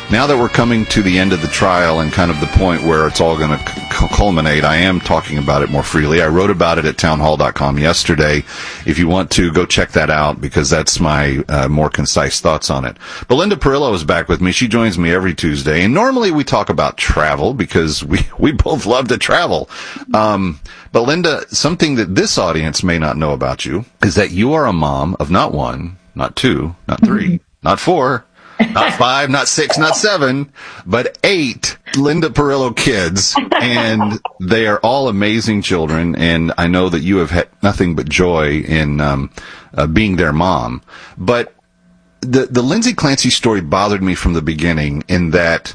Now that we're coming to the end of the trial and kind of the point where it's all going to culminate, I am talking about it more freely. I wrote about it at townhall.com yesterday. If you want to, go check that out because that's my more concise thoughts on it. But Linda Perillo is back with me. She joins me every Tuesday. And normally we talk about travel because we both love to travel. But Linda, something that this audience may not know about you is that you are a mom of not one, not two, not three, not four, not 5, not 6, not 7, but 8 Linda Perillo kids, and they are all amazing children, and I know that you have had nothing but joy in being their mom. But the Lindsay Clancy story bothered me from the beginning in that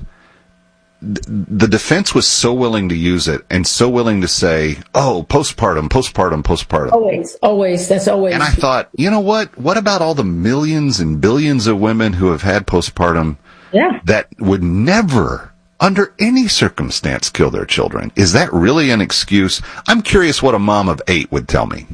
the defense was so willing to use it and so willing to say, oh, postpartum. Always. That's always. And I thought, you know what? What about all the millions and billions of women who have had postpartum that would never, under any circumstance, kill their children? Is that really an excuse? I'm curious what a mom of 8 would tell me.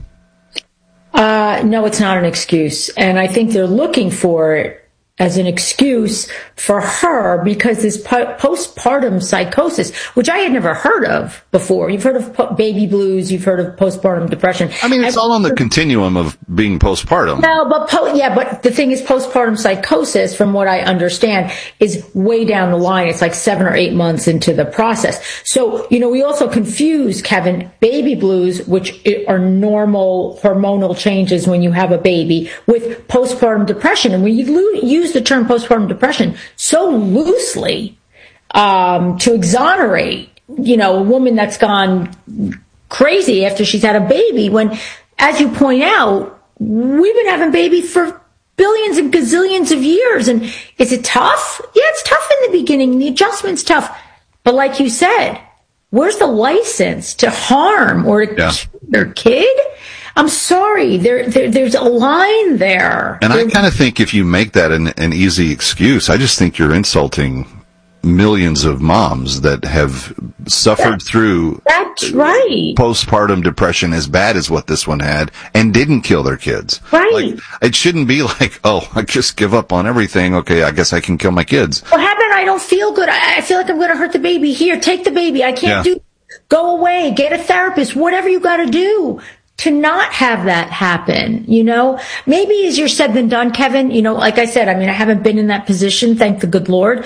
No, it's not an excuse. And I think they're looking for it as an excuse for her because this postpartum psychosis, which I had never heard of before. You've heard of baby blues. You've heard of postpartum depression. I mean, it's all on the continuum of being postpartum. No, but the thing is postpartum psychosis, from what I understand, is way down the line. It's like 7 or 8 months into the process. So, we also confuse, Kevin, baby blues, which are normal hormonal changes when you have a baby, with postpartum depression. And when you use the term postpartum depression so loosely to exonerate, a woman that's gone crazy after she's had a baby, when, as you point out, we've been having babies for billions and gazillions of years. And is it tough? Yeah, it's tough in the beginning. The adjustment's tough. But like you said, where's the license to harm or to kill their kid? I'm sorry, there's a line there. And I kind of think if you make that an easy excuse, I just think you're insulting millions of moms that have suffered through postpartum depression as bad as what this one had and didn't kill their kids. Right. Like, it shouldn't be like, oh, I just give up on everything. Okay, I guess I can kill my kids. What happened? I don't feel good. I feel like I'm going to hurt the baby. Here, take the baby. I can't do. Go away. Get a therapist. Whatever you got to do to not have that happen, maybe easier said than done, Kevin. Like I said, I haven't been in that position, thank the good Lord.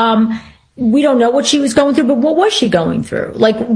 We don't know what she was going through, but what was she going through?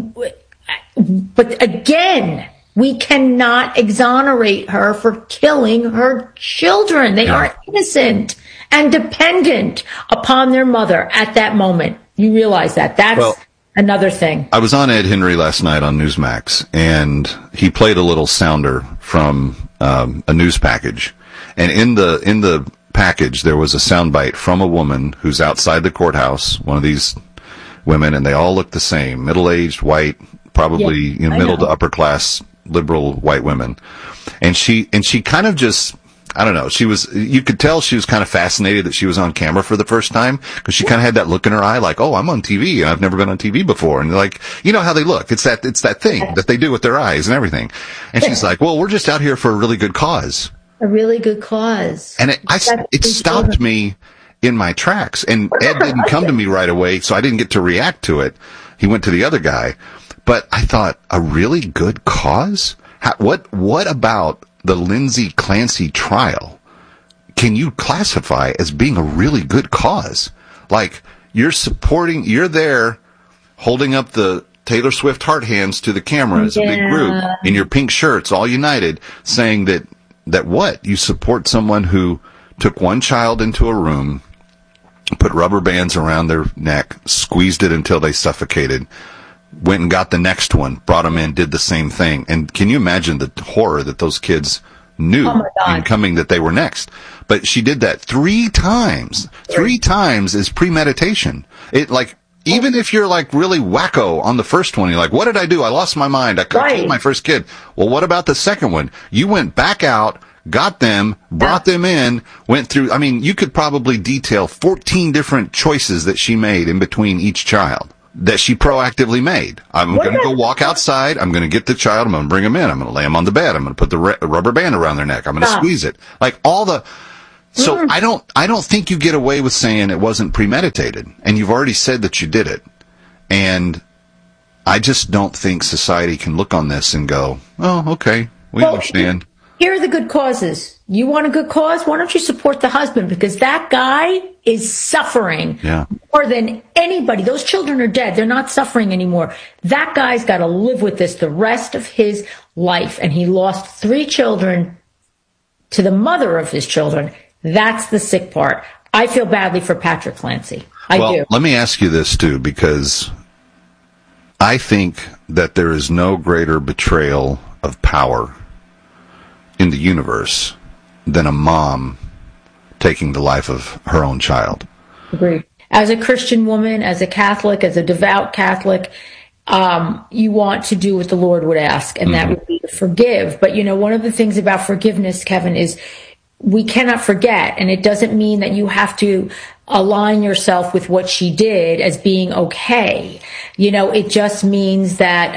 But again, we cannot exonerate her for killing her children. They are innocent and dependent upon their mother at that moment. You realize that. That's another thing. I was on Ed Henry last night on Newsmax, and he played a little sounder from a news package. And in the package, there was a soundbite from a woman who's outside the courthouse, one of these women, and they all look the same, middle-aged, white, probably middle to upper class, liberal white women. And she kind of just, I don't know, you could tell she was kind of fascinated that she was on camera for the first time, because she kind of had that look in her eye like, oh, I'm on TV and I've never been on TV before. And like, you know how they look. It's that thing that they do with their eyes and everything. And she's like, well, we're just out here for a really good cause. A really good cause. And it stopped me in my tracks. And Ed didn't come to me right away, so I didn't get to react to it. He went to the other guy. But I thought, a really good cause? What about the Lindsay Clancy trial can you classify as being a really good cause? Like, you're there holding up the Taylor Swift heart hands to the camera as a big group in your pink shirts, all united, saying that what? You support someone who took one child into a room, put rubber bands around their neck, squeezed it until they suffocated, went and got the next one, brought them in, did the same thing. And can you imagine the horror that those kids knew in coming that they were next? But she did that 3 times. 3 times is premeditation. Even if you're like really wacko on the first one, you're like, what did I do? I lost my mind. I killed my first kid. Well, what about the second one? You went back out, got them, brought them in, went through. I mean, you could probably detail 14 different choices that she made in between each child that she proactively made. I'm going to go walk outside. I'm going to get the child. I'm going to bring him in. I'm going to lay him on the bed. I'm going to put the rubber band around their neck. I'm going to squeeze it. Like all the So I don't think you get away with saying it wasn't premeditated, and you've already said that you did it. And I just don't think society can look on this and go, oh, okay, we understand. Here are the good causes. You want a good cause? Why don't you support the husband? Because that guy is suffering more than anybody. Those children are dead. They're not suffering anymore. That guy's got to live with this the rest of his life. And he lost 3 children to the mother of his children. That's the sick part. I feel badly for Patrick Clancy. I do. Let me ask you this, too, because I think that there is no greater betrayal of power in the universe than a mom taking the life of her own child. Agreed. As a Christian woman, as a Catholic, as a devout Catholic, you want to do what the Lord would ask, and that would be to forgive. But, one of the things about forgiveness, Kevin, is we cannot forget, and it doesn't mean that you have to align yourself with what she did as being okay. It just means that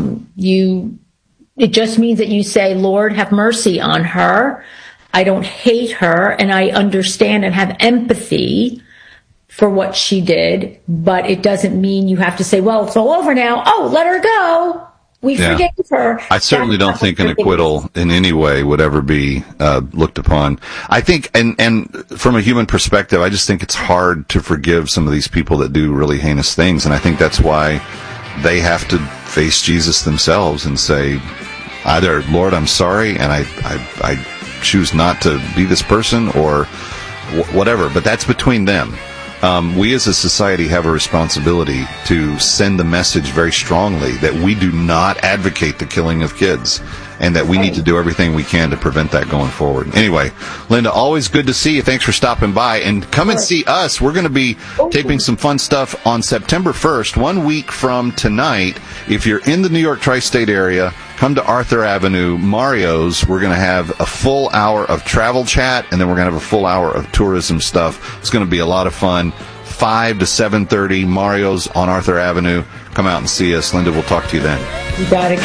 it just means that you say, Lord, have mercy on her. I don't hate her, and I understand and have empathy for what she did, but it doesn't mean you have to say, well, it's all over now. Oh, let her go. We forgave her. I certainly don't think an acquittal in any way would ever be looked upon. I think, and from a human perspective, I just think it's hard to forgive some of these people that do really heinous things, and I think that's why they have to face Jesus themselves and say, either, Lord, I'm sorry, and I choose not to be this person, or whatever, but that's between them. We as a society have a responsibility to send the message very strongly that we do not advocate the killing of kids, and that we need to do everything we can to prevent that going forward. Anyway, Linda, always good to see you. Thanks for stopping by. And come and see us. We're going to be taping some fun stuff on September 1st, 1 week from tonight. If you're in the New York tri-state area, come to Arthur Avenue, Mario's. We're going to have a full hour of travel chat, and then we're going to have a full hour of tourism stuff. It's going to be a lot of fun. 5 to 7:30, Mario's on Arthur Avenue. Come out and see us. Linda, we'll talk to you then. You got it.